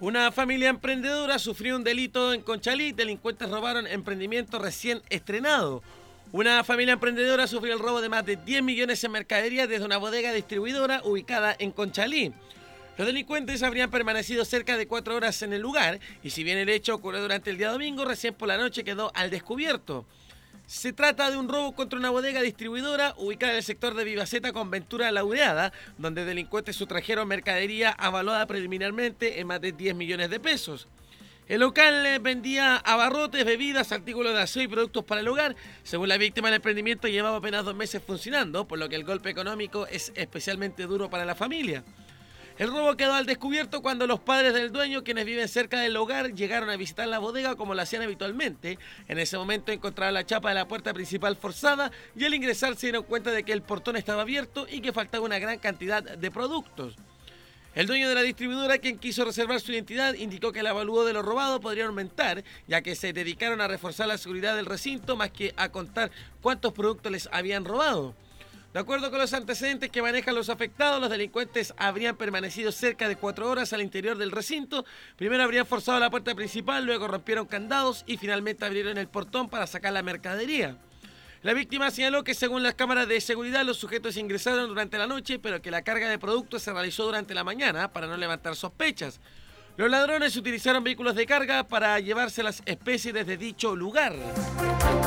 Una familia emprendedora sufrió un delito en Conchalí. Delincuentes robaron emprendimiento recién estrenado. Una familia emprendedora sufrió el robo de más de 10 millones en mercadería desde una bodega distribuidora ubicada en Conchalí. Los delincuentes habrían permanecido cerca de 4 horas en el lugar y si bien el hecho ocurrió durante el día domingo, recién por la noche quedó al descubierto. Se trata de un robo contra una bodega distribuidora ubicada en el sector de Vivaceta con Ventura Laureada, donde delincuentes sustrajeron mercadería avaluada preliminarmente en más de 10 millones de pesos. El local vendía abarrotes, bebidas, artículos de aseo y productos para el hogar. Según la víctima, el emprendimiento llevaba apenas 2 meses funcionando, por lo que el golpe económico es especialmente duro para la familia. El robo quedó al descubierto cuando los padres del dueño, quienes viven cerca del hogar, llegaron a visitar la bodega como lo hacían habitualmente. En ese momento encontraron la chapa de la puerta principal forzada y al ingresar se dieron cuenta de que el portón estaba abierto y que faltaba una gran cantidad de productos. El dueño de la distribuidora, quien quiso reservar su identidad, indicó que el avalúo de lo robado podría aumentar, ya que se dedicaron a reforzar la seguridad del recinto más que a contar cuántos productos les habían robado. De acuerdo con los antecedentes que manejan los afectados, los delincuentes habrían permanecido cerca de 4 horas al interior del recinto. Primero habrían forzado la puerta principal, luego rompieron candados y finalmente abrieron el portón para sacar la mercadería. La víctima señaló que según las cámaras de seguridad los sujetos ingresaron durante la noche, pero que la carga de productos se realizó durante la mañana para no levantar sospechas. Los ladrones utilizaron vehículos de carga para llevarse las especies desde dicho lugar.